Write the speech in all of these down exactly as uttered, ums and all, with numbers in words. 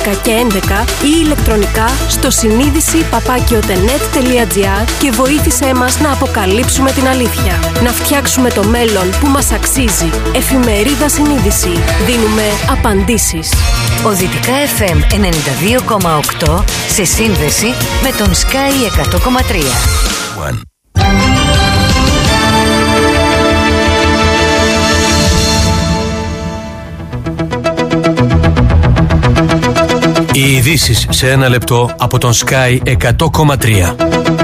και έντεκα ή ηλεκτρονικά στο συνείδηση παπάκιοτενετ τελεία τζι άρ και βοήθησέ μας να αποκαλύψουμε την αλήθεια. Να φτιάξουμε το μέλλον που μας αξίζει. Εφημερίδα Συνείδηση. Δίνουμε απαντήσεις. Ο Δυτικά εφ εμ ενενήντα δύο κόμμα οκτώ σε σύνδεση με τον Sky εκατό κόμμα τρία. Οι ειδήσεις σε ένα λεπτό από τον Sky εκατό κόμμα τρία.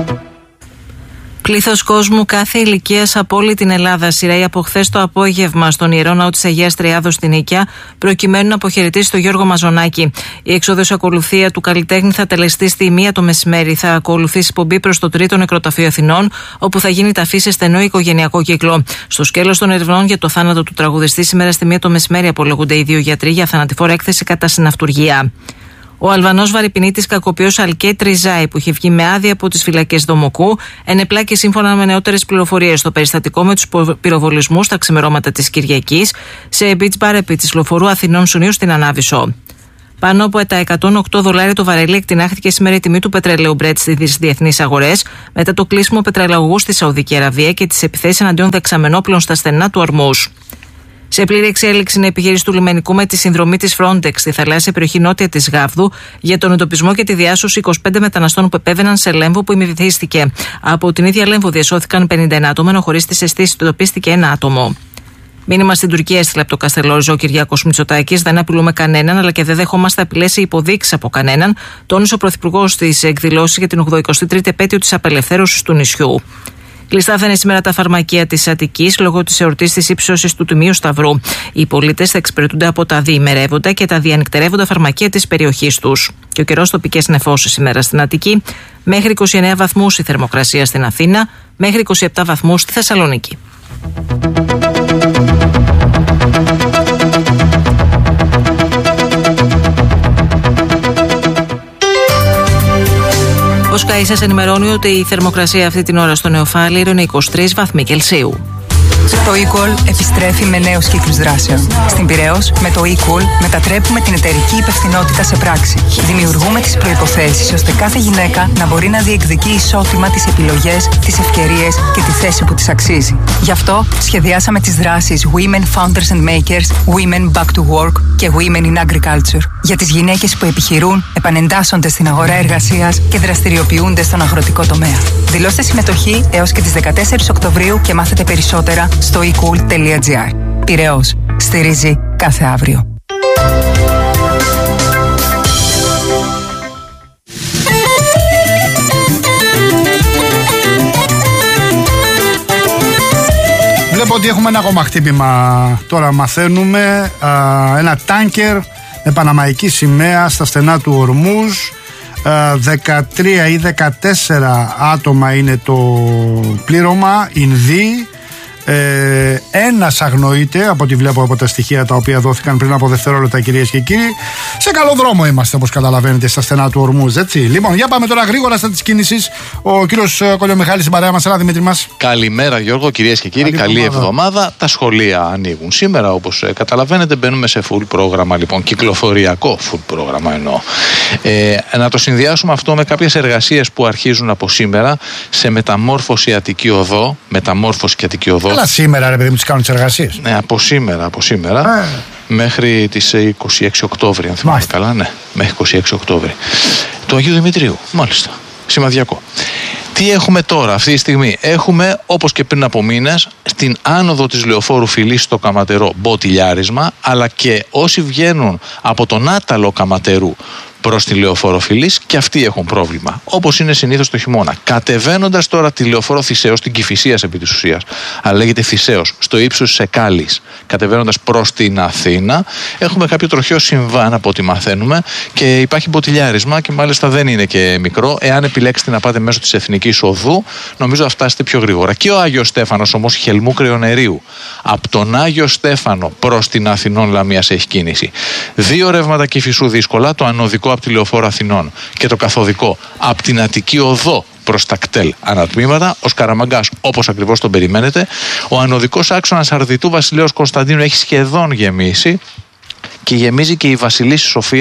Πλήθος κόσμου κάθε ηλικίας από όλη την Ελλάδα σειραίει από χθες το απόγευμα στον Ιερό Ναό της Αγίας Τριάδος στην Νίκαια, προκειμένου να αποχαιρετήσει τον Γιώργο Μαζονάκη. Η εξόδιος ακολουθία του καλλιτέχνη θα τελεστεί στη μία το μεσημέρι. Θα ακολουθήσει πομπή προς το τρίτο νεκροταφείο Αθηνών, όπου θα γίνει ταφή σε στενό οικογενειακό κύκλο. Στο σκέλος των ερευνών για το θάνατο του τραγουδιστή, σήμερα στη μία το μεσημέρι απολογούνται οι δύο γιατροί για θανατηφόρα έκθεση κατά συναυτουργία. Ο Αλβανός βαρυπινίτης κακοποιός Αλκέτ Ριζάη, που είχε βγει με άδεια από τις φυλακές Δομοκού, ενεπλάκη σύμφωνα με νεότερες πληροφορίες στο περιστατικό με τους πυροβολισμούς στα ξημερώματα της Κυριακής σε beach bar επί της λεωφορείου Αθηνών Σουνίου στην Ανάβησο. Πάνω από τα εκατόν οκτώ δολάρια το βαρέλι εκτινάχθηκε σήμερα η τιμή του πετρελαίου Brent στις διεθνείς αγορές, μετά το κλείσιμο πετρελαγωγού στη Σαουδική Αραβία και τις επιθέσεις εναντίον δεξαμενόπλων στα στενά του Ορμούζ. Σε πλήρη εξέλιξη είναι η επιχείρηση του λιμενικού με τη συνδρομή της Frontex στη θαλάσσια περιοχή νότια της Γάβδου για τον εντοπισμό και τη διάσωση είκοσι πέντε μεταναστών που επέβαιναν σε Λέμβο που ημιβυθίστηκε. Από την ίδια Λέμβο διασώθηκαν πενήντα ένα άτομα, ενώ χωρίς τις αισθήσεις του εντοπίστηκε ένα άτομο. Μήνυμα στην Τουρκία έστειλε από το Καστελόριζο ο Κυριάκος Μητσοτάκης: δεν απειλούμε κανέναν, αλλά και δεν δεχόμαστε απειλές ή υποδείξεις από κανέναν, τόνισε ο Πρωθυπουργός στις εκδηλώσεις για την ογδοηκοστή τρίτη επέτειο της απελευθέρωσης του νησιού. Κλειστά θα είναι σήμερα τα φαρμακεία της Αττικής λόγω της εορτής της ύψωσης του Τιμίου Σταυρού. Οι πολίτες θα εξυπηρετούνται από τα διημερεύοντα και τα διανυκτερεύοντα φαρμακεία της περιοχής τους. Και ο καιρός, τοπικές νεφώσεις σήμερα στην Αττική, μέχρι είκοσι εννέα βαθμούς η θερμοκρασία στην Αθήνα, μέχρι είκοσι επτά βαθμούς στη Θεσσαλονίκη. Ο Sky σας ενημερώνει ότι η θερμοκρασία αυτή την ώρα στο Νεοφάλιρο είναι είκοσι τρεις βαθμοί Κελσίου. Το eCall επιστρέφει με νέους κύκλους δράσεων. Στην Πειραιώς, με το eCall μετατρέπουμε την εταιρική υπευθυνότητα σε πράξη. Δημιουργούμε τις προϋποθέσεις ώστε κάθε γυναίκα να μπορεί να διεκδικεί ισότιμα τις επιλογές, τις ευκαιρίες και τη θέση που της αξίζει. Γι' αυτό σχεδιάσαμε τις δράσεις Women Founders and Makers, Women Back to Work και Women in Agriculture για τις γυναίκες που επιχειρούν, επανεντάσσονται στην αγορά εργασίας και δραστηριοποιούνται στον αγροτικό τομέα. Δηλώστε συμμετοχή έως και τις δεκατέσσερις Οκτωβρίου και μάθετε περισσότερα στο e cool τελεία τζι άρ. Πειραιώς. Στηρίζει κάθε αύριο. Βλέπω ότι έχουμε ένα ακόμα χτύπημα. Τώρα μαθαίνουμε α, ένα τάνκερ με παναμαϊκή σημαία στα στενά του Ορμούζ. δεκατρία ή δεκατέσσερα άτομα είναι το πλήρωμα, Ινδοί. Ε, ένας αγνοείται από ό,τι βλέπω από τα στοιχεία τα οποία δόθηκαν πριν από δευτερόλεπτα, κυρίες και κύριοι. Σε καλό δρόμο είμαστε, όπως καταλαβαίνετε, στα στενά του Ορμούζ, έτσι. Λοιπόν, για πάμε τώρα γρήγορα στα της κίνησης. Ο κύριος Κολιομιχάλης στην παρέα μας. Έλα, Δημήτρη μας. Καλημέρα, Γιώργο, κυρίες και κύριοι. Καλή, καλή εβδομάδα. εβδομάδα. Τα σχολεία ανοίγουν σήμερα, όπως ε, καταλαβαίνετε. Μπαίνουμε σε full πρόγραμμα, λοιπόν, κυκλοφοριακό full πρόγραμμα εννοώ. Ε, να το συνδυάσουμε αυτό με κάποιες εργασίες που αρχίζουν από σήμερα σε μεταμόρφωση Αττική Οδό. Μεταμόρφωση και Αττική Οδό. Αλλά σήμερα, ρε παιδί μου, τις κάνουν τις εργασίες. Ναι, από σήμερα, από σήμερα. Ε. Μέχρι τις είκοσι έξι Οκτώβρη, αν θυμάμαι καλά. Ναι, μέχρι είκοσι έξι Οκτώβρη. Του Αγίου Δημητρίου, μάλιστα. Σημαδιακό. Τι έχουμε τώρα, αυτή τη στιγμή? Έχουμε, όπως και πριν από μήνες, στην άνοδο της Λεωφόρου Φιλής στο Καματερό μποτιλιάρισμα, αλλά και όσοι βγαίνουν από τον άταλο Καματερού προς τη Λεωφόρο Φιλής και αυτοί έχουν πρόβλημα. Όπως είναι συνήθως το χειμώνα. Κατεβαίνοντας τώρα τη Λεωφόρο Θησέως, την Κηφισίας επί της ουσίας, αλλά λέγεται Θησέως, στο ύψος της Εκάλης, κατεβαίνοντας προς την Αθήνα, έχουμε κάποιο τροχαίο συμβάν από ό,τι μαθαίνουμε και υπάρχει μποτιλιάρισμα και μάλιστα δεν είναι και μικρό. Εάν επιλέξετε να πάτε μέσω της Εθνικής Οδού, νομίζω θα φτάσετε πιο γρήγορα. Και ο Άγιος Στέφανος όμως, Χελμού Κρεονερίου, από τον Άγιο Στέφανο προς την Αθηνών Λαμίας έχει κίνηση. Δύο ρεύματα Κηφισού δύσκολα, το ανωδικό από τη Λεωφόρο Αθηνών και το καθοδικό από την Αττική Οδό προς τα κτέλ ανατμήματα. Ο Σκαραμαγκάς, όπως ακριβώς τον περιμένετε. Ο ανωδικός άξονας Αρδιτού Βασιλέως Κωνσταντίνου έχει σχεδόν γεμίσει και γεμίζει και η Βασιλίσσης Σοφίας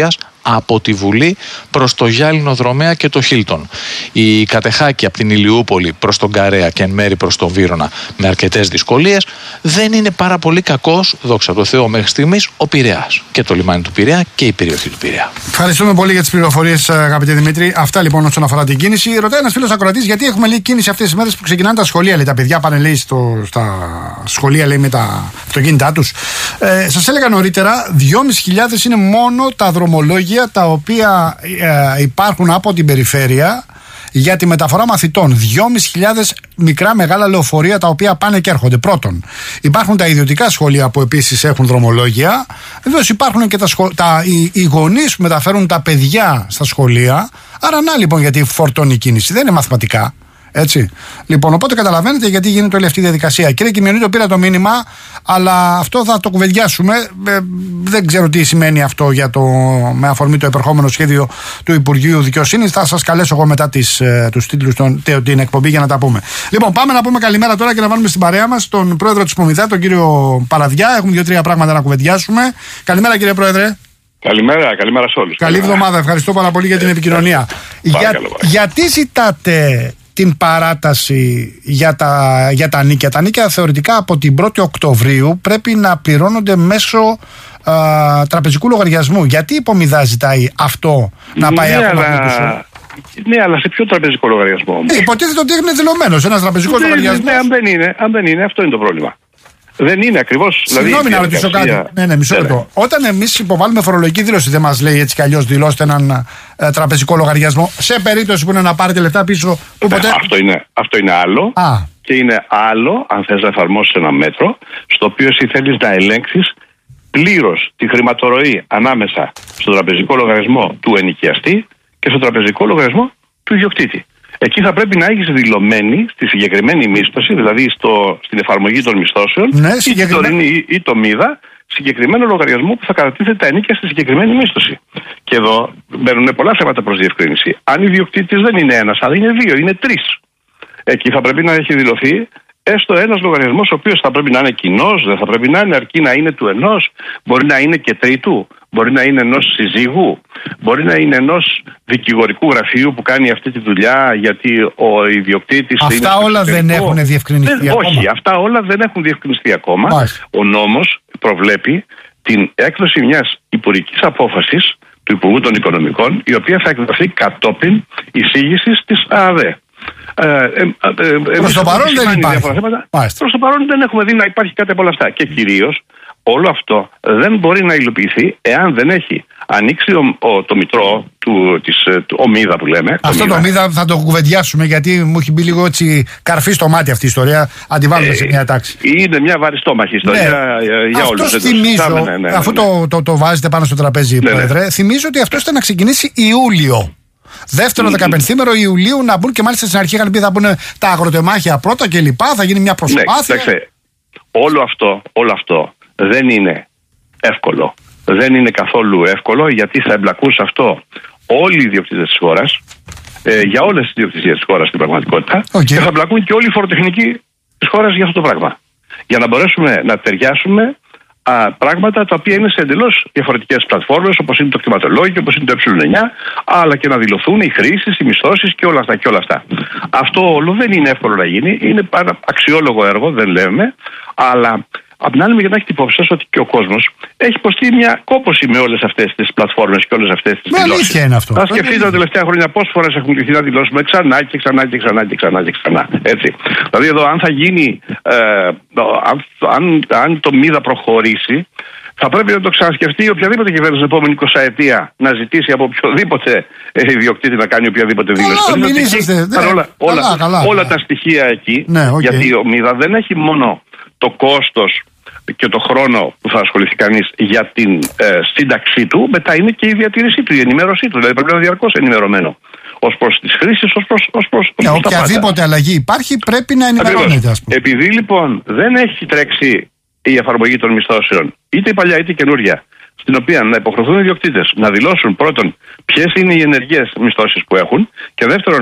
από τη Βουλή προς το Γυάλινο Δρομέα και το Χίλτον. Η Κατεχάκη από την Ηλιούπολη προς τον Καρέα και εν μέρη προς τον Βύρωνα με αρκετές δυσκολίες. Δεν είναι πάρα πολύ κακός, δόξα τω Θεώ μέχρι στιγμής, ο Πειραιάς και το λιμάνι του Πειραιά και η περιοχή του Πειραιά. Ευχαριστούμε πολύ για τις πληροφορίες, αγαπητέ Δημήτρη. Αυτά λοιπόν όσον αφορά την κίνηση. Ρωτάει ένας φίλος ακροατής γιατί έχουμε λίγη κίνηση αυτές τις μέρες που ξεκινάνε τα σχολεία. Λέει, τα παιδιά πάνε λέει, στο, στα σχολεία λέει, με τα αυτοκίνητά τους. Ε, σας έλεγα νωρίτερα, δυόμισι χιλιάδες είναι μόνο τα δρομολόγια τα οποία ε, υπάρχουν από την περιφέρεια για τη μεταφορά μαθητών. δυόμισι χιλιάδες μικρά μεγάλα λεωφορεία τα οποία πάνε και έρχονται. Πρώτον, υπάρχουν τα ιδιωτικά σχολεία που επίσης έχουν δρομολόγια. Βεβαίως υπάρχουν και τα σχολ... τα... οι, οι γονείς που μεταφέρουν τα παιδιά στα σχολεία. Άρα να λοιπόν γιατί φορτώνει η κίνηση. Δεν είναι μαθηματικά. Έτσι. Λοιπόν, οπότε καταλαβαίνετε γιατί γίνεται όλη αυτή η διαδικασία. Κύριε Κιμιονί, το πήρα το μήνυμα, αλλά αυτό θα το κουβεντιάσουμε. Ε, δεν ξέρω τι σημαίνει αυτό για το, με αφορμή το επερχόμενο σχέδιο του Υπουργείου Δικαιοσύνης. Θα σας καλέσω εγώ μετά τις, ε, τους τίτλους των, την εκπομπή για να τα πούμε. Λοιπόν, πάμε να πούμε καλημέρα τώρα και να βάλουμε στην παρέα μας τον πρόεδρο της Πομιδά, τον κύριο Παραδιά. Έχουμε δύο-τρία πράγματα να κουβεντιάσουμε. Καλημέρα, κύριε Πρόεδρε. Καλημέρα, καλημέρα σε όλους. Καλή εβδομάδα. Ευχαριστώ πάρα πολύ για την επικοινωνία. Για, γιατί ζητάτε την παράταση για τα, για τα νίκια? Τα νίκια θεωρητικά από την πρώτη Οκτωβρίου πρέπει να πληρώνονται μέσω α, τραπεζικού λογαριασμού. Γιατί η Πομιδά ζητάει αυτό να πάει ναι, από αλλά... Ναι, αλλά σε ποιο τραπεζικό λογαριασμό όμως? Ε, υποτίθεται ότι είναι δηλωμένος ένας τραπεζικός ναι, λογαριασμός. Ναι, αν δεν είναι, αν δεν είναι, αυτό είναι το πρόβλημα. Δεν είναι ακριβώς. Συγγνώμη δηλαδή, να ρωτήσω κάτι. Ναι, ναι, μισό λεπτό. Ναι, ναι. Όταν εμείς υποβάλλουμε φορολογική δήλωση, δεν μας λέει έτσι κι αλλιώς δηλώστε έναν ε, τραπεζικό λογαριασμό σε περίπτωση που είναι να πάρετε λεφτά πίσω. Που ποτέ... αυτό, είναι, αυτό είναι άλλο. Α. Και είναι άλλο αν θες να εφαρμόσεις ένα μέτρο στο οποίο εσύ θέλεις να ελέγξεις πλήρως τη χρηματορροή ανάμεσα στον τραπεζικό λογαριασμό του ενοικιαστή και στον τραπεζικό λογαριασμό του ιδιοκτήτη. Εκεί θα πρέπει να έχεις δηλωμένη στη συγκεκριμένη μίσθωση, δηλαδή στο, στην εφαρμογή των μισθώσεων, ναι, ή, συγκεκριμένα... ή, ή το μίδα, συγκεκριμένο λογαριασμό που θα κατατίθεται τα ενίκια στη συγκεκριμένη μίσθωση. Και εδώ μπαίνουν πολλά θέματα προς διευκρίνηση. Αν ιδιοκτήτης δεν είναι ένας, αλλά είναι δύο, είναι τρεις. Εκεί θα πρέπει να έχει δηλωθεί έστω ένας λογαριασμός, ο οποίος θα πρέπει να είναι κοινός, δεν θα πρέπει να είναι, αρκεί να είναι του ενός, μπορεί να είναι και τρίτου, μπορεί να είναι ενός συζύγου, μπορεί να είναι ενός δικηγορικού γραφείου που κάνει αυτή τη δουλειά γιατί ο ιδιοκτήτης. Αυτά είναι όλα δεν έχουν διευκρινιστεί δεν, ακόμα. Όχι, αυτά όλα δεν έχουν διευκρινιστεί ακόμα. Μάλιστα. Ο νόμος προβλέπει την έκδοση μιας υπουργικής απόφασης του Υπουργού των Οικονομικών, η οποία θα εκδοθεί κατόπιν εισήγησης της ΑΔΕ. Ε, ε, ε, ε, προς το παρόν δεν υπάρχει. Προς το παρόν δεν έχουμε δει να υπάρχει κάτι από όλα αυτά. Και κυρίως όλο αυτό δεν μπορεί να υλοποιηθεί εάν δεν έχει ανοίξει ο, ο, το μητρό του, της, του ομίδα που λέμε. Αυτό το ομίδα θα το κουβεντιάσουμε γιατί μου έχει μπει λίγο έτσι καρφί στο μάτι αυτή η ιστορία. Αντιβάλλουμε ε, σε μια τάξη. Είναι μια βαριστόμαχη ιστορία ναι. για όλους. Αυτό θυμίζω, ναι, ναι, ναι, ναι. αφού το, το, το βάζετε πάνω στο τραπέζι, ναι, Πρόεδρε, ναι. θυμίζω ότι αυτό ήταν να ξεκινήσει Ιούλιο. Δεύτερο δεκαπενθήμερο Ιουλίου να μπουν και μάλιστα στην αρχή είχαν πει θα μπουν τα αγροτεμάχια πρώτα και λοιπά, θα γίνει μια προσπάθεια. Ναι, κοιτάξτε, όλο αυτό, όλο αυτό δεν είναι εύκολο. Δεν είναι καθόλου εύκολο γιατί θα εμπλακούν σε αυτό όλοι οι ιδιοκτήτες της χώρας, ε, για όλες τις ιδιοκτησίες της χώρας στην πραγματικότητα, okay. και θα εμπλακούν και όλοι οι φοροτεχνικοί της χώρας για αυτό το πράγμα. Για να μπορέσουμε να ταιριάσουμε α, πράγματα τα οποία είναι σε εντελώς διαφορετικές πλατφόρμες, όπως είναι το κτηματολόγιο, όπως είναι το ε εννιά, αλλά και να δηλωθούν οι χρήσεις, οι μισθώσεις και όλα αυτά και όλα αυτά. Αυτό όλο δεν είναι εύκολο να γίνει, είναι πάρα αξιόλογο έργο, δεν λέμε, αλλά απ' την άλλη μεριά να έχετε υπόψη σας ότι και ο κόσμος έχει υποστεί μια κόπωση με όλες αυτές τις πλατφόρμες και όλες αυτές τις δηλώσεις. Αλήθεια είναι αυτό. Θα σκεφτείτε τα τελευταία χρόνια πόσες φορές έχουν κληθεί να δηλώσουμε ξανά και ξανά και ξανά και ξανά και ξανά. Έτσι. Δηλαδή εδώ αν θα γίνει, ε, αν, αν, αν το μίδα προχωρήσει, θα πρέπει να το ξανασκεφτεί οποιαδήποτε κυβέρνηση την επόμενη εικοσαετία να ζητήσει από οποιοδήποτε ιδιοκτήτη να κάνει οποιαδήποτε δήλωση. Όλα, όλα, καλά, όλα τα στοιχεία εκεί, ναι, okay. γιατί ο μίδα δεν έχει μόνο το κόστος και το χρόνο που θα ασχοληθεί κανείς για την ε, σύνταξή του, μετά είναι και η διατήρησή του, η ενημέρωσή του. Δηλαδή πρέπει να είναι διαρκώς ενημερωμένο ως προς τις χρήσεις, ως προς, ως προς, ως ναι, προς οποιαδήποτε αλλαγή υπάρχει πρέπει να ενημερώνεται, ας πούμε. Επειδή λοιπόν δεν έχει τρέξει η εφαρμογή των μισθώσεων, είτε η παλιά είτε η καινούρια, στην οποία να υποχρεωθούν οι ιδιοκτήτες να δηλώσουν πρώτον ποιες είναι οι ενεργές μισθώσεις που έχουν και δεύτερον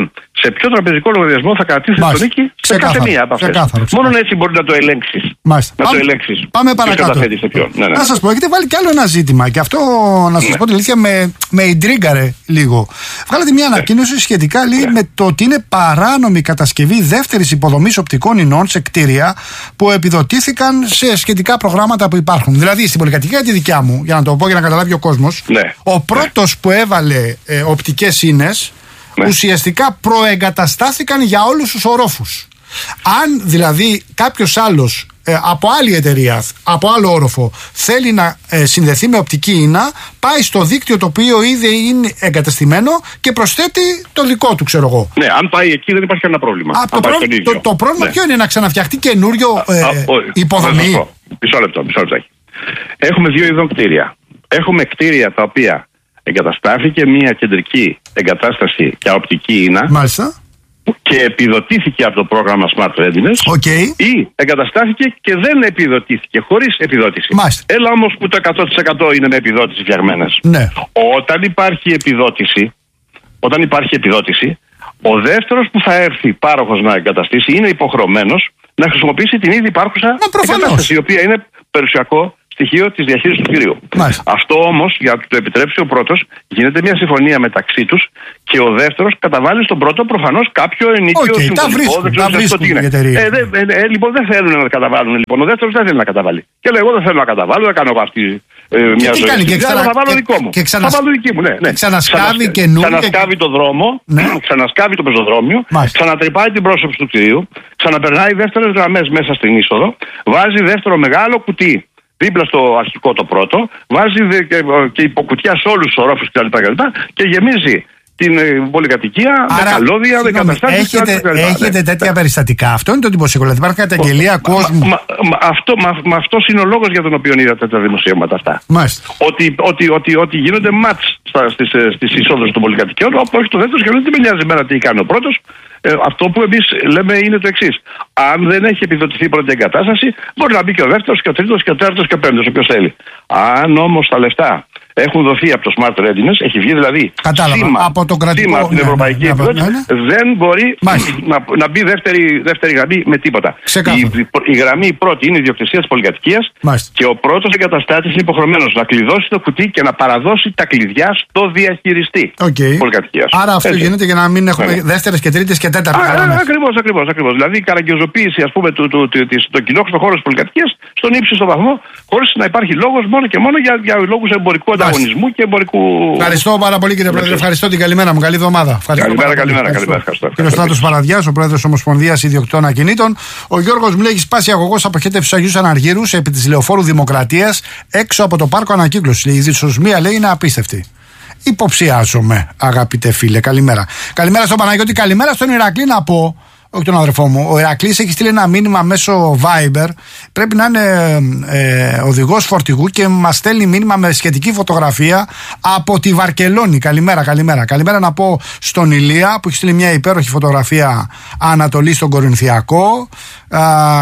σε ποιο τραπεζικό λογαριασμό θα κρατήσει το νίκη σε κάθε μία από αυτές. Μόνο έτσι μπορεί να το ελέγξεις. Μάλιστα. Να πάμε, το ελέγξεις. Πάμε παρακάτω. Ναι, ναι. Να σας πω, έχετε βάλει κι άλλο ένα ζήτημα και αυτό να σας ναι. πω την αλήθεια με, με ιντρίγκαρε λίγο. Βγάλατε μια ανακοίνωση σχετικά λέει, ναι. με το ότι είναι παράνομη κατασκευή δεύτερης υποδομής οπτικών ινών σε κτίρια που επιδοτήθηκαν σε σχετικά προγράμματα που υπάρχουν. Δηλαδή στην πολυκατοικία τη δικιά μου, για να το πω για να καταλάβει ο κόσμος, ναι. ο πρώτος ναι. που έβαλε ε, οπτικές ίνες ναι. ουσιαστικά προεγκαταστάθηκαν για όλους τους ορόφους. Αν δηλαδή κάποιος άλλος ε, από άλλη εταιρεία, από άλλο όροφο θέλει να ε, συνδεθεί με οπτική ίνα, πάει στο δίκτυο το οποίο ήδη είναι εγκαταστημένο και προσθέτει το δικό του, ξέρω εγώ. Ναι, αν πάει εκεί δεν υπάρχει κανένα πρόβλημα. Α, το, πρό... το, το πρόβλημα ναι. ποιο είναι, να ξαναφτιαχτεί καινούριο ε, α, α, υποδομή. Μισό λεπτό, μισό λεπτό. Έχουμε δύο ειδών κτίρια. Έχουμε κτίρια τα οποία εγκαταστάθηκε μια κεντρική εγκατάσταση για οπτική ίνα. Μάλιστα. Και επιδοτήθηκε από το πρόγραμμα Smart Readiness. Okay. Ή εγκαταστάθηκε και δεν επιδοτήθηκε, χωρίς επιδότηση. Μάλιστα. Έλα όμως που το εκατό τοις εκατό είναι με επιδότηση φτιαγμένες. Ναι. Όταν υπάρχει επιδότηση, όταν υπάρχει επιδότηση, ο δεύτερος που θα έρθει πάροχος να εγκαταστήσει είναι υποχρεωμένος να χρησιμοποιήσει την ήδη υπάρχουσα εγκατάσταση, η οποία είναι περιουσιακό στοιχείο της διαχείρισης του κτηρίου. Αυτό όμως, για να το επιτρέψει ο πρώτος, γίνεται μια συμφωνία μεταξύ τους και ο δεύτερος καταβάλει στον πρώτο προφανώς κάποιο ενίκιο okay, συμβολικό. Δεν ξέρω αυτό τι είναι. Ε, δε, ε, ε, λοιπόν, δεν θέλουν να καταβάλουν. Λοιπόν, ο δεύτερος δεν θέλει να καταβάλει. Και λέω: εγώ δεν θέλω να καταβάλω, δεν κάνω εγώ αυτή ε, μια και ζωή. Κάνει, και ξανα... Θα βάλω και, δικό μου. Και ξανα... Θα βάλω δική μου, ναι. ναι. Ξανασκάβει καινούργια. Ξανασκάβει το δρόμο, ναι. ξανασκάβει το πεζοδρόμιο, ξανατρυπάει την πρόσωψη του κτηρίου, ξαναπερνάει δεύτερες γραμμές μέσα στην είσοδο, βάζει δεύτερο μεγάλο κουτί δίπλα στο αρχικό το πρώτο, βάζει και, και υποκουτιά σε όλους τους ορόφους κτλ. Και γεμίζει την πολυκατοικία με καλώδια, με καταστάσεις. Έχετε, κτλ. έχετε τέτοια περιστατικά. Αυτό είναι το εντυπωσιακό. Δηλαδή υπάρχει καταγγελία κόσμου. Μα, μα, αυτό, μα, μα αυτός είναι ο λόγος για τον οποίο είδατε τα δημοσίευματα αυτά. Ότι, ότι, ότι, ότι γίνονται μάτς στις, στις εισόδους των πολυκατοικιών, όπου όχι το δεύτερο και δεν με νοιάζει εμένα τι κάνει ο πρώτος. Ε, αυτό που εμείς λέμε είναι το εξής. Αν δεν έχει επιδοτηθεί η πρώτη εγκατάσταση, μπορεί να μπει και ο δεύτερος και ο τρίτος και ο τέταρτος και ο πέμπτος, όποιος θέλει. Αν όμως τα λεφτά έχουν δοθεί από το Smart Readiness, έχει βγει δηλαδή σήμα από, το κρατικό, σήμα από την Ευρωπαϊκή ναι, Επιδότηση, ναι, ναι. δεν μπορεί να, να μπει δεύτερη, δεύτερη γραμμή με τίποτα. Η, η, η γραμμή η πρώτη είναι η ιδιοκτησία της πολυκατοικίας και ο πρώτος εγκαταστάτης είναι υποχρεωμένος να κλειδώσει το κουτί και να παραδώσει τα κλειδιά στο διαχειριστή okay. της πολυκατοικίας. Άρα αυτό Έτσι. γίνεται για να μην έχουμε ναι. δεύτερες και τρίτες και τέταρτες γραμμές. Ακριβώς, ακριβώς, ακριβώς. Δηλαδή η καραγκιοζοποίηση ας πούμε του, του, του, του, των κοινόχρηστων χώρων της πολυκατοικίας στον ύψιστο βαθμό, χωρίς να υπάρχει λόγος μόνο και μόνο για, για λόγους εμπορικού ανταγωνισμού και εμπορικού. Ευχαριστώ πάρα πολύ κύριε Πρόεδρε. Ευχαριστώ την καλημέρα μου. Καλή εβδομάδα. Καλημέρα, καλημέρα. Κύριο Στράτος Παραδιάς, ο Πρόεδρος Ομοσπονδίας Ιδιοκτητών Ακινήτων. Ο Γιώργος μου λέει: έχει σπάσει αγωγός αποχέτευσης του Αγίου Αναργύρου επί της Λεωφόρου Δημοκρατίας έξω από το πάρκο ανακύκλωσης. Η δυσοσμία λέει είναι απίστευτη. Υποψιάζομαι, αγαπητέ φίλε. Καλημέρα. Καλημέρα στον Παναγιώτη, καλημέρα στον Ηρακλή να πω. Όχι τον αδερφό μου. Ο Ηρακλής έχει στείλει ένα μήνυμα μέσω Viber. Πρέπει να είναι ε, οδηγός φορτηγού και μας στέλνει μήνυμα με σχετική φωτογραφία από τη Βαρκελόνη. Καλημέρα, καλημέρα. Καλημέρα να πω στον Ηλία που έχει στείλει μια υπέροχη φωτογραφία Ανατολή στον Κορινθιακό. Α,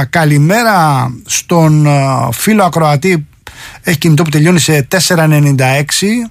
καλημέρα στον α, φίλο ακροατή. Έχει κινητό που τελειώνει σε τετρακόσια ενενήντα έξι.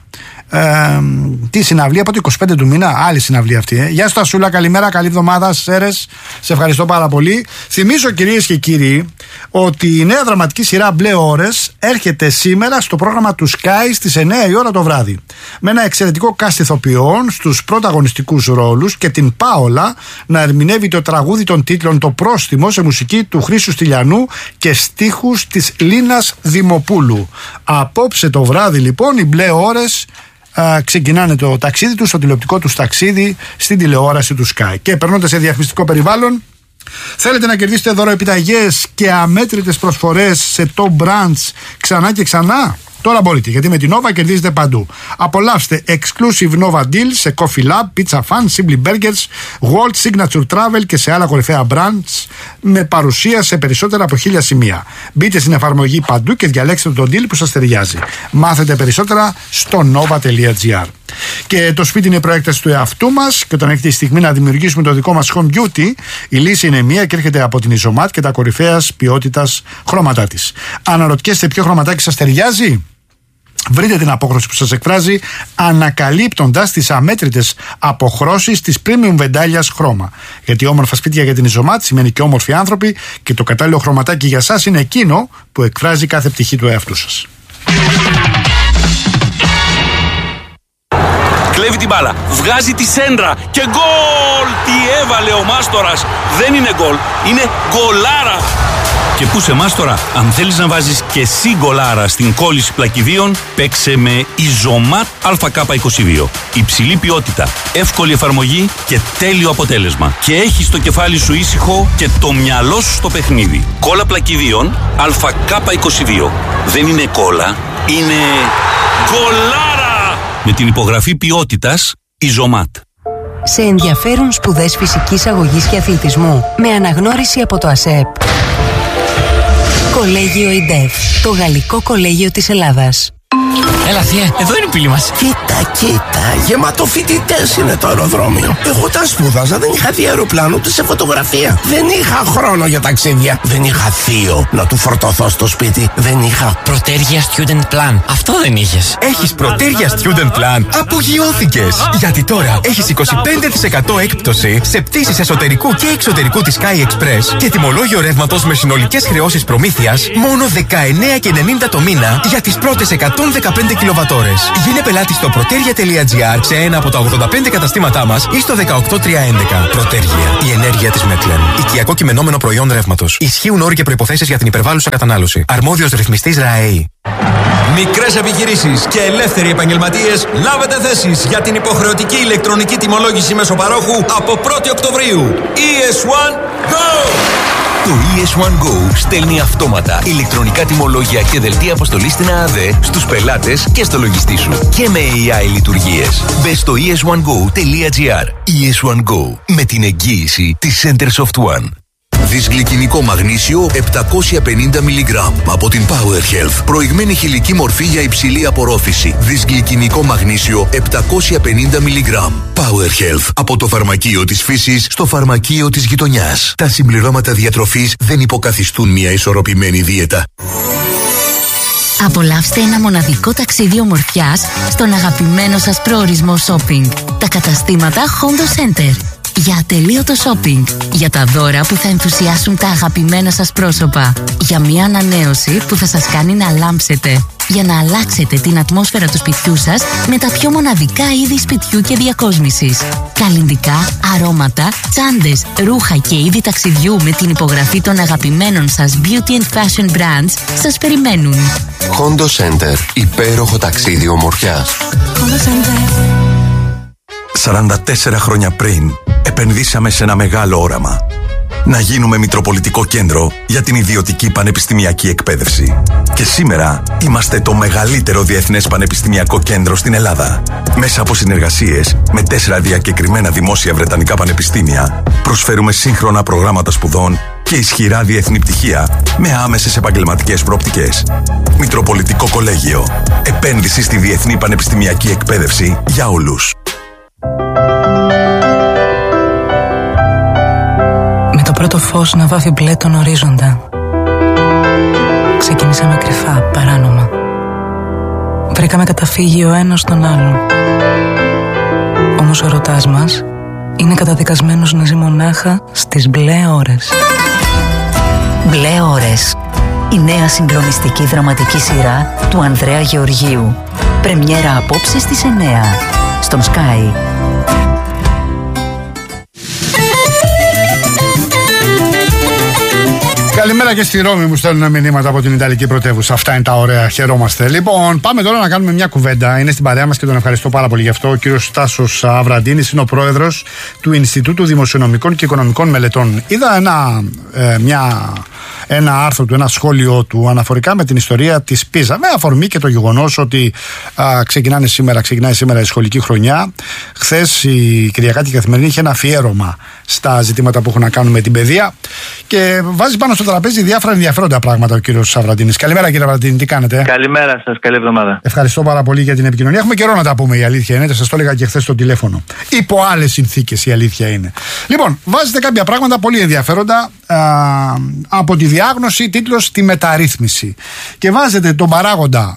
Ε, τι συναυλία, από το είκοσι πέντε του μήνα, άλλη συναυλία αυτή. Ε. Γεια σου Τασούλα, καλημέρα, καλή εβδομάδα, Σέρες. Σε ευχαριστώ πάρα πολύ. Θυμίζω κυρίες και κύριοι ότι η νέα δραματική σειρά Μπλε Ώρες έρχεται σήμερα στο πρόγραμμα του Sky στις εννιά η ώρα το βράδυ. Με ένα εξαιρετικό cast ηθοποιών στους πρωταγωνιστικούς ρόλους και την Πάολα να ερμηνεύει το τραγούδι των τίτλων Το Πρόστιμο σε μουσική του Χρήσου Στυλιανού και στίχους της Λίνας Δημοπούλου. Απόψε το βράδυ λοιπόν οι Μπλε Ώρες Uh, ξεκινάνε το ταξίδι τους, το τηλεοπτικό τους ταξίδι στην τηλεόραση του Sky. Και περνώντας σε διαφημιστικό περιβάλλον, θέλετε να κερδίσετε δωροεπιταγές και αμέτρητες προσφορές σε top brands ξανά και ξανά? Τώρα μπορείτε, γιατί με την Nova κερδίζετε παντού. Απολαύστε exclusive Nova deals σε Coffee Lab, Pizza Fun, Simply Burgers, Walt, Signature Travel και σε άλλα κορυφαία brands με παρουσία σε περισσότερα από χίλια σημεία. Μπείτε στην εφαρμογή παντού και διαλέξτε τον deal που σας ταιριάζει. Μάθετε περισσότερα στο nova τελεία gr. Και το σπίτι είναι η προέκταση του εαυτού μας και όταν έχετε τη στιγμή να δημιουργήσουμε το δικό μας home beauty, η λύση είναι μία και έρχεται από την Isomat και τα κορυφαίας ποιότητας χρώματά της. Αναρωτιέστε ποιο χρωματάκι σας ταιριάζει? Βρείτε την απόχρωση που σας εκφράζει ανακαλύπτοντας τις αμέτρητες αποχρώσεις της premium βεντάλιας χρώμα. Γιατί όμορφα σπίτια για την Ιζωμάτ σημαίνει και όμορφοι άνθρωποι, και το κατάλληλο χρωματάκι για σας είναι εκείνο που εκφράζει κάθε πτυχή του εαυτού σας. Κλέβει την μπάλα, βγάζει τη σέντρα και γκολ! Τι έβαλε ο Μάστορας! Δεν είναι γκολ, είναι γκολάρα! Και πού σε Μάστορα, αν θέλεις να βάζεις και εσύ γκολάρα στην κόλληση πλακιδίων, παίξε με Ιζωμάτ Α Κ είκοσι δύο. Υψηλή ποιότητα, εύκολη εφαρμογή και τέλειο αποτέλεσμα. Και έχεις το κεφάλι σου ήσυχο και το μυαλό σου στο παιχνίδι. Κόλλα πλακιδίων Α Κ είκοσι δύο. Δεν είναι κόλλα, είναι γκολάρα! Με την υπογραφή ποιότητας Ιζωμάτ. Σε ενδιαφέρουν σπουδές φυσικής αγωγής και αθλητισμού με αναγνώριση από το ΑΣΕΠ. Κολέγιο ΙΝΤΕΦ, το γαλλικό κολέγιο της Ελλάδας. Έλα θεία, εδώ είναι η πύλη μας. Κοίτα, κοίτα, γεμάτο φοιτητές είναι το αεροδρόμιο. Εγώ τα σπούδαζα, δεν είχα δει αεροπλάνο ούτε σε φωτογραφία. Δεν είχα χρόνο για ταξίδια. Δεν είχα θείο να του φορτωθώ στο σπίτι. Δεν είχα Πρωτέργεια Student Plan. Αυτό δεν είχες. Έχεις Πρωτέργεια Student Plan. Απογειώθηκες. Γιατί τώρα έχεις είκοσι πέντε τοις εκατό έκπτωση σε πτήσεις εσωτερικού και εξωτερικού της Sky Express και τιμολόγιο ρεύματος με συνολικές χρεώσεις προμήθειας μόνο δεκαεννέα και ενενήντα το μήνα για τις πρώτες εκατόν δεκαπέντε κιλοβατόρες. Γίνε πελάτη στο πρωτέργεια τελεία τζι άρ σε ένα από τα ογδόντα πέντε καταστήματά μας ή στο δεκαοκτώ τριακόσια έντεκα. Πρωτέργεια. Η ενέργεια της Μέτλεν. Οικιακό κειμενόμενο προϊόν ρεύματος. Ισχύουν όροι και προϋποθέσεις για την υπερβάλλουσα κατανάλωση. Αρμόδιος ρυθμιστής ΡΑΕΗ. Μικρές επιχειρήσεις και ελεύθεροι επαγγελματίες, λάβετε θέσεις για την υποχρεωτική ηλεκτρονική τιμολόγηση μεσοπαρόχου από πρώτη Οκτωβρίου. ι ες ουάν Go! Το ι ες ουάν Go στέλνει αυτόματα ηλεκτρονικά τιμολόγια και δελτία αποστολής στην ΑΑΔΕ στους πελάτες και στο λογιστή σου. Και με έι άι λειτουργίες. Μπες στο ι ες ουάν γκο τελεία τζι άρ. ι ες ουάν Go. Με την εγγύηση της Centersoft One. Δυσγλυκινικό μαγνήσιο επτακόσια πενήντα μιλιγκράμμ από την Power Health. Προηγμένη χηλική μορφή για υψηλή απορρόφηση. Δυσγλυκινικό μαγνήσιο επτακόσια πενήντα μιλιγκράμμ. Power Health. Από το φαρμακείο της φύσης στο φαρμακείο της γειτονιάς. Τα συμπληρώματα διατροφής δεν υποκαθιστούν μια ισορροπημένη δίαιτα. Απολαύστε ένα μοναδικό ταξίδι ομορφιάς στον αγαπημένο σας προορισμό shopping. Τα καταστήματα Hondo Center. Για ατελείωτο shopping. Για τα δώρα που θα ενθουσιάσουν τα αγαπημένα σας πρόσωπα. Για μια ανανέωση που θα σας κάνει να λάμψετε. Για να αλλάξετε την ατμόσφαιρα του σπιτιού σας με τα πιο μοναδικά είδη σπιτιού και διακόσμησης. Καλλυντικά, αρώματα, τσάντες, ρούχα και είδη ταξιδιού με την υπογραφή των αγαπημένων σας beauty and fashion brands σας περιμένουν. Hondo Center. Υπέροχο ταξίδι ομορφιάς. Hondo Center. σαράντα τέσσερα χρόνια πριν επενδύσαμε σε ένα μεγάλο όραμα. Να γίνουμε μητροπολιτικό κέντρο για την ιδιωτική πανεπιστημιακή εκπαίδευση. Και σήμερα είμαστε το μεγαλύτερο διεθνές πανεπιστημιακό κέντρο στην Ελλάδα. Μέσα από συνεργασίες με τέσσερα διακεκριμένα δημόσια βρετανικά πανεπιστήμια, προσφέρουμε σύγχρονα προγράμματα σπουδών και ισχυρά διεθνή πτυχία με άμεσες επαγγελματικές προοπτικές. Μητροπολιτικό Κολέγιο. Επένδυση στη διεθνή πανεπιστημιακή εκπαίδευση για όλους. Με το πρώτο φως να βάφει μπλε τον ορίζοντα. Ξεκινήσαμε κρυφά, παράνομα. Βρήκαμε καταφύγιο ο ένας στον άλλον. Όμως ο ερωτάς μας είναι καταδικασμένος να ζει μονάχα στις μπλε ώρες. Μπλε ώρες. Η νέα συγκλονιστική δραματική σειρά του Ανδρέα Γεωργίου. Πρεμιέρα απόψε στις εννέα στον Sky. Καλημέρα και στη Ρώμη, μου στέλνουν μηνύματα από την Ιταλική πρωτεύουσα. Αυτά είναι τα ωραία, χαιρόμαστε. Λοιπόν, πάμε τώρα να κάνουμε μια κουβέντα. Είναι στην παρέα μας και τον ευχαριστώ πάρα πολύ γι' αυτό. Ο κύριος Τάσος Αβραντίνης είναι ο πρόεδρος του Ινστιτούτου Δημοσιονομικών και Οικονομικών Μελετών. Είδα ένα, ε, μια, ένα άρθρο του, ένα σχόλιο του αναφορικά με την ιστορία της Πίζα. Με αφορμή και το γεγονός ότι α, ξεκινάνε σήμερα, ξεκινάει σήμερα η σχολική χρονιά. Χθες η Κυριακάτικη Καθημερινή είχε ένα αφιέρωμα στα ζητήματα που έχουν να κάνουν με την παιδεία και βάζει πάνω στο τραπέζι διάφορα ενδιαφέροντα πράγματα ο κύριος Αβραντίνης. Καλημέρα κύριε Αβραντίνη, τι κάνετε? Καλημέρα σας, καλή εβδομάδα. Ευχαριστώ πάρα πολύ για την επικοινωνία. Έχουμε καιρό να τα πούμε, η αλήθεια είναι. Σας το έλεγα και χθες στο τηλέφωνο. Υπό άλλες συνθήκες η αλήθεια είναι. Λοιπόν, βάζετε κάποια πράγματα πολύ ενδιαφέροντα α, από τη διάγνωση, τίτλος «Τη μεταρρύθμιση». Και βάζετε τον παράγοντα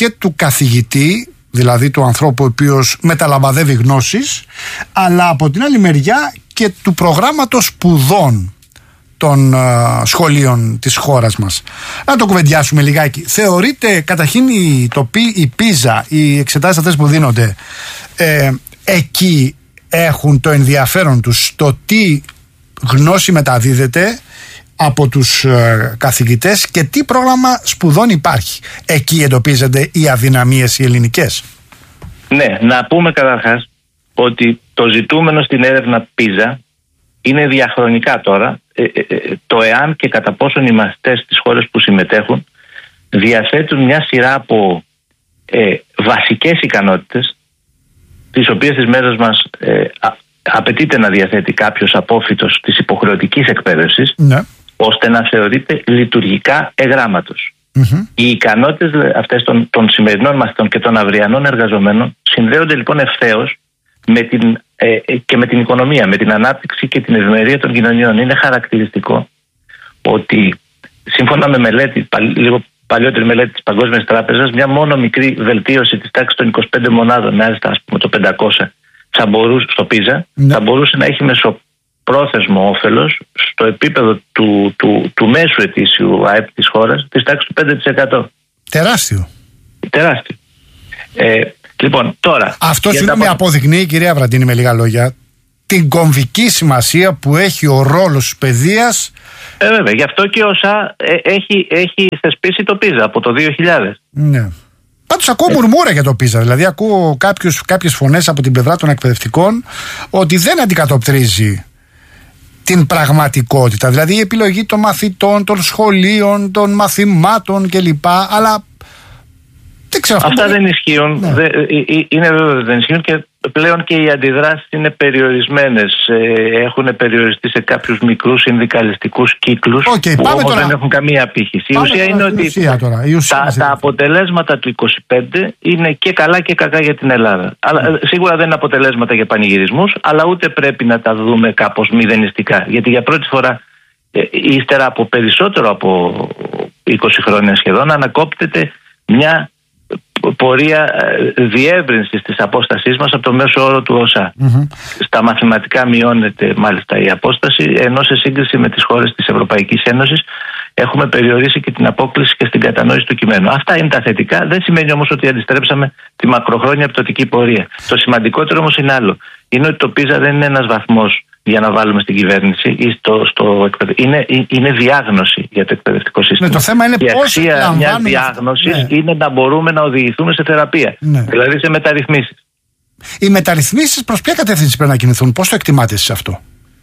και του καθηγητή, δηλαδή του ανθρώπου ο οποίος μεταλαμπαδεύει γνώσεις, αλλά από την άλλη μεριά και του προγράμματος σπουδών των uh, σχολείων της χώρας μας. Να το κουβεντιάσουμε λιγάκι. Θεωρείτε καταρχήν η, το, η πίζα, οι εξετάσεις αυτές που δίνονται, ε, εκεί έχουν το ενδιαφέρον τους στο τι γνώση μεταδίδεται από τους ε, καθηγητές και τι πρόγραμμα σπουδών υπάρχει. Εκεί εντοπίζονται οι αδυναμίες οι ελληνικές. Ναι, να πούμε καταρχάς ότι το ζητούμενο στην έρευνα πίζα είναι διαχρονικά τώρα ε, ε, ε, το εάν και κατά πόσον οι μαθητές στις χώρες που συμμετέχουν διαθέτουν μια σειρά από ε, βασικές ικανότητες, τις οποίες στις μέρες μας ε, α, απαιτείται να διαθέτει κάποιος απόφοιτος της υποχρεωτικής εκπαίδευσης, ναι, ώστε να θεωρείται λειτουργικά εγράμματος. Mm-hmm. Οι ικανότητες αυτές των, των σημερινών μαθητών και των αυριανών εργαζομένων συνδέονται λοιπόν ευθέως με την, ε, και με την οικονομία, με την ανάπτυξη και την ευημερία των κοινωνιών. Είναι χαρακτηριστικό ότι σύμφωνα με μελέτη, λίγο παλιότερη μελέτη της Παγκόσμιας Τράπεζας, μια μόνο μικρή βελτίωση της τάξης των είκοσι πέντε μονάδων, με άριστα ας πούμε το πεντακόσια, θα μπορούσε, στο πίζα, ναι, θα μπορούσε να έχει μεσοπρόθεσμο όφελος στο επίπεδο του, του, του μέσου ετήσιου ΑΕΠ της χώρας της τάξης του πέντε τοις εκατό. Τεράστιο. Τεράστιο. Ε, λοιπόν, τώρα. Αυτό συγγνώμη τα... αποδεικνύει, κυρία Βραντίνη, με λίγα λόγια, την κομβική σημασία που έχει ο ρόλος της παιδείας. Ε, βέβαια, γι' αυτό και ο ΩΣΑ ε, έχει, έχει θεσπίσει το πίζα από το δύο χιλιάδες. Ναι. Πάντως ακούω ε... μουρμούρα για το πίζα. Δηλαδή, ακούω κάποιους, κάποιες φωνές από την πλευρά των εκπαιδευτικών ότι δεν αντικατοπτρίζει την πραγματικότητα. Δηλαδή, η επιλογή των μαθητών, των σχολείων, των μαθημάτων κλπ. Αλλά δεν ξέρω, αυτά μπορεί... δεν ισχύουν. Ναι. Δε, είναι βέβαιο δεν ισχύουν και πλέον και οι αντιδράσεις είναι περιορισμένες. Έχουν περιοριστεί σε κάποιους μικρούς συνδικαλιστικούς κύκλους okay, που όμως τώρα... δεν έχουν καμία απήχηση. Η ουσία είναι ότι ουσία τώρα. Η ουσία τα, τα αποτελέσματα του είκοσι πέντε είναι και καλά και κακά για την Ελλάδα. Αλλά, mm. Σίγουρα δεν είναι αποτελέσματα για πανηγυρισμούς, αλλά ούτε πρέπει να τα δούμε κάπως μηδενιστικά. Γιατί για πρώτη φορά, ύστερα από περισσότερο από είκοσι χρόνια σχεδόν, ανακόπτεται μια πορεία διεύρυνσης της απόστασής μας από το μέσο όρο του ΩΣΑ. Mm-hmm. Στα μαθηματικά μειώνεται μάλιστα η απόσταση, ενώ σε σύγκριση με τις χώρες της Ευρωπαϊκής Ένωσης έχουμε περιορίσει και την απόκληση και στην κατανόηση του κειμένου. Αυτά είναι τα θετικά. Δεν σημαίνει όμως ότι αντιστρέψαμε τη μακροχρόνια πτωτική πορεία. Το σημαντικότερο όμως είναι άλλο. Είναι ότι το πίζα δεν είναι ένας βαθμός για να βάλουμε στην κυβέρνηση ή στο, στο είναι, είναι διάγνωση για το εκπαιδευτικό σύστημα. Ναι, το θέμα είναι η αξία μιας διάγνωσης ναι. είναι να μπορούμε να οδηγηθούμε σε θεραπεία, ναι. δηλαδή σε μεταρρυθμίσεις. Οι μεταρρυθμίσεις προς ποια κατεύθυνση πρέπει να κινηθούν, πώς το εκτιμάτε σε αυτό?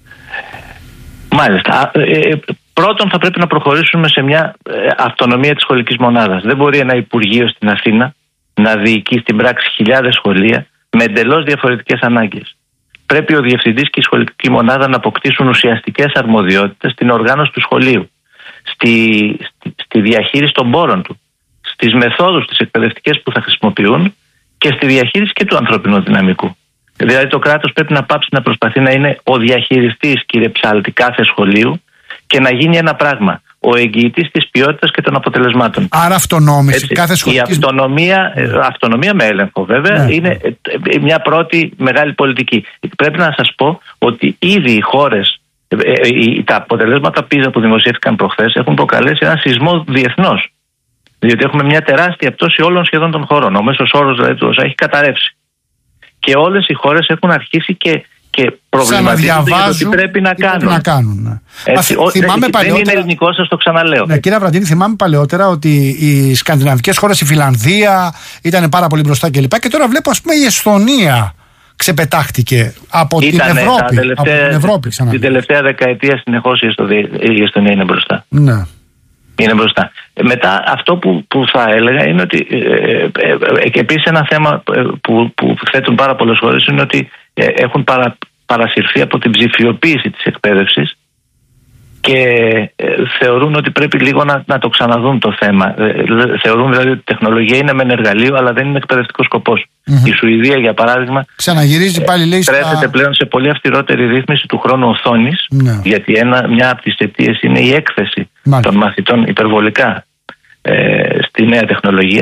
Μάλιστα. Ε, πρώτον θα πρέπει να προχωρήσουμε σε μια ε, αυτονομία της σχολικής μονάδας. Δεν μπορεί ένα Υπουργείο στην Αθήνα να διοικεί στην πράξη χιλιάδες σχολεία με εντελώς διαφορετικές ανάγκες. Πρέπει ο διευθυντής και η σχολική μονάδα να αποκτήσουν ουσιαστικές αρμοδιότητες στην οργάνωση του σχολείου, στη, στη, στη διαχείριση των πόρων του, στις μεθόδους τις εκπαιδευτικές που θα χρησιμοποιούν και στη διαχείριση και του ανθρωπινού δυναμικού. Δηλαδή το κράτος πρέπει να πάψει να προσπαθεί να είναι ο διαχειριστής, κύριε Ψάλτη, κάθε σχολείου και να γίνει ένα πράγμα. Ο εγγυητής της ποιότητας και των αποτελεσμάτων. Άρα αυτονόμηση. Κάθε σχολική... Η αυτονομία, αυτονομία με έλεγχο βέβαια ναι. είναι μια πρώτη μεγάλη πολιτική. Πρέπει να σας πω ότι ήδη οι χώρες, τα αποτελέσματα πίζα που δημοσιεύτηκαν προχθές έχουν προκαλέσει ένα σεισμό διεθνώς. Διότι έχουμε μια τεράστια πτώση όλων σχεδόν των χωρών. Ο μέσος όρος δηλαδή του ΩΣΑ έχει καταρρεύσει. Και όλες οι χώρες έχουν αρχίσει και και προβληματίζονται για το τι πρέπει να κάνουν. Πρέπει να κάνουν ναι. Έτσι, ο, θυμάμαι δεν, παλαιότερα... δεν είναι ελληνικό, σας το ξαναλέω. Ναι, κύριε Βραντίνη, θυμάμαι παλαιότερα ότι οι σκανδιναβικές χώρες, η Φιλανδία ήταν πάρα πολύ μπροστά κλπ. Και, και τώρα βλέπω, ας πούμε, η Εσθονία ξεπετάχτηκε από Ήτανε, την Ευρώπη. Τελευταία, από την Ευρώπη ξανά. Την τελευταία δεκαετία συνεχώς η Εσθονία είναι μπροστά. Ναι. Είναι μπροστά. Μετά αυτό που, που θα έλεγα είναι ότι ε, ε, ε, και επίσης ένα θέμα που, που θέτουν πάρα πολλές χώρες είναι ότι ε, έχουν παρα, παρασυρθεί από την ψηφιοποίηση της εκπαίδευσης και ε, θεωρούν ότι πρέπει λίγο να, να το ξαναδούν το θέμα. Ε, θεωρούν δηλαδή ότι η τεχνολογία είναι μεν εργαλείο αλλά δεν είναι εκπαιδευτικός σκοπός. Mm-hmm. Η Σουηδία για παράδειγμα ξαναγυρίζει πάλι λέει στα... στρέφεται πλέον σε πολύ αυστηρότερη ρύθμιση του χρόνου οθόνης mm-hmm. γιατί ένα, μια από τις αιτίες είναι η έκθεση mm-hmm. των μαθητών υπερβολικά ε, στη νέα τεχνολογία.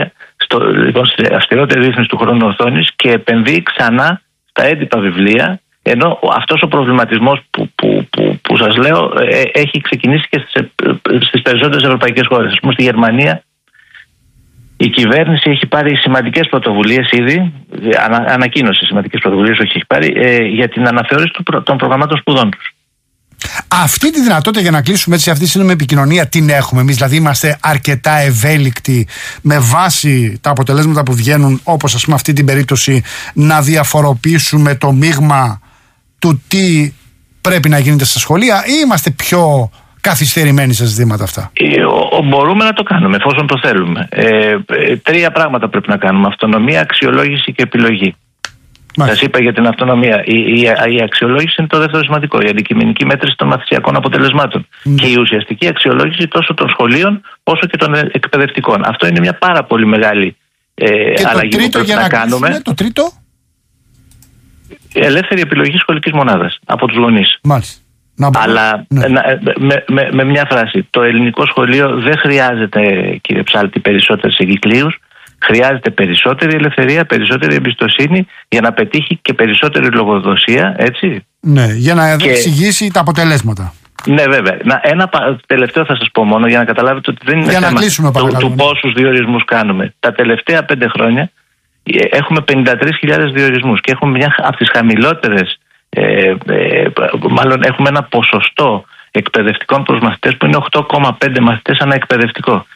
στο, λοιπόν, στη αυστηρότερη ρύθμιση του χρόνου οθόνης και επενδύει ξανά στα έντυπα βιβλία, ενώ αυτός ο προβληματισμός που, που, που, που σας λέω ε, έχει ξεκινήσει και στις, στις περισσότερες ευρωπαϊκές χώρες. Ας πούμε στη Γερμανία η κυβέρνηση έχει πάρει σημαντικές πρωτοβουλίες ήδη, ανα, ανακοίνωσε σημαντικές πρωτοβουλίες, όχι έχει πάρει, ε, για την αναθεώρηση του, των προγραμμάτων σπουδών τους. Αυτή τη δυνατότητα, για να κλείσουμε έτσι, αυτή τη σύντομη επικοινωνία την έχουμε εμείς? Δηλαδή είμαστε αρκετά ευέλικτοι με βάση τα αποτελέσματα που βγαίνουν, όπως ας πούμε αυτή την περίπτωση, να διαφοροποιήσουμε το μείγμα του τι πρέπει να γίνεται στα σχολεία, ή είμαστε πιο καθυστερημένοι σε ζητήματα αυτά? Ε, ο, ο, μπορούμε να το κάνουμε εφόσον το θέλουμε. Ε, ε, τρία πράγματα πρέπει να κάνουμε: αυτονομία, αξιολόγηση και επιλογή. Σας είπα για την αυτονομία. Η, η, η αξιολόγηση είναι το δεύτερο σημαντικό. Η αντικειμενική μέτρηση των μαθησιακών αποτελεσμάτων. Mm. Και η ουσιαστική αξιολόγηση τόσο των σχολείων όσο και των εκπαιδευτικών. Αυτό είναι μια πάρα πολύ μεγάλη ε, και αλλαγή το τρίτο, που πρέπει για να, να κάνουμε. Ναι, το τρίτο. Ελεύθερη επιλογή σχολικής μονάδας από τους γονείς. Μάλιστα. Να Αλλά ναι. να, με, με, με μια φράση. Το ελληνικό σχολείο δεν χρειάζεται, κύριε Ψάλτη, περισσότερες εγκυκλίους. Χρειάζεται περισσότερη ελευθερία, περισσότερη εμπιστοσύνη για να πετύχει και περισσότερη λογοδοσία, έτσι. Ναι, για να και... εξηγήσει τα αποτελέσματα. Ναι, βέβαια. Να, ένα τελευταίο θα σας πω μόνο για να καταλάβετε ότι δεν είναι για θέμα να κλείσουμε, του, του πόσους διορισμούς κάνουμε. Τα τελευταία πέντε χρόνια έχουμε πενήντα τρεις χιλιάδες διορισμούς και έχουμε μια από τις χαμηλότερες, ε, ε, μάλλον έχουμε ένα ποσοστό εκπαιδευτικών προς μαθητές που είναι οκτώ κόμμα πέντε μαθητές ανά εκπαιδευτικό.